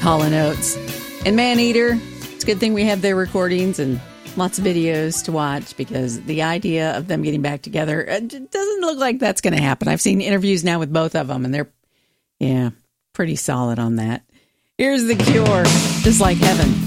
Hall & Oates. And Maneater, it's a good thing we have their recordings and lots of videos to watch, because the idea of them getting back together, it doesn't look like that's going to happen. I've seen interviews now with both of them, and they're, pretty solid on that. Here's The Cure, Just Like Heaven.